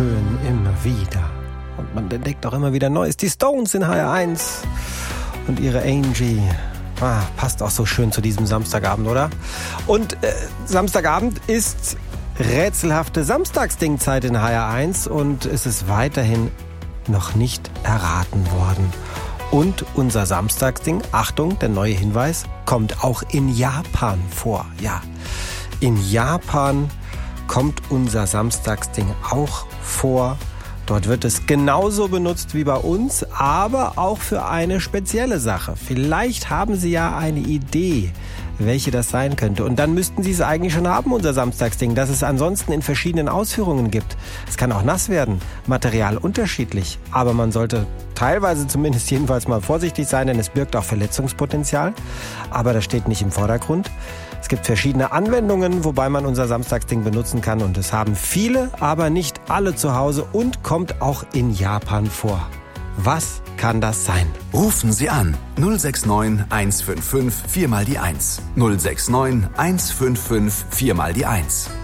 schön immer wieder. Und man entdeckt auch immer wieder Neues. Die Stones in HR1 und ihre Angie. Passt auch so schön zu diesem Samstagabend, oder? Und Samstagabend ist rätselhafte Samstagsdingzeit in HR1 und es ist weiterhin noch nicht erraten worden. Und unser Samstagsding, Achtung, der neue Hinweis, kommt auch in Japan vor. Ja, in Japan kommt unser Samstagsding auch vor. Dort wird es genauso benutzt wie bei uns, aber auch für eine spezielle Sache. Vielleicht haben Sie ja eine Idee, welche das sein könnte. Und dann müssten Sie es eigentlich schon haben, unser Samstagsding, das es ansonsten in verschiedenen Ausführungen gibt. Es kann auch nass werden, Material unterschiedlich. Aber man sollte teilweise zumindest jedenfalls mal vorsichtig sein, denn es birgt auch Verletzungspotenzial. Aber das steht nicht im Vordergrund. Es gibt verschiedene Anwendungen, wobei man unser Samstagsding benutzen kann. Und es haben viele, aber nicht alle zu Hause und kommt auch in Japan vor. Was kann das sein? Rufen Sie an 069 155 4 mal die 1. 069 155 4 mal die 1.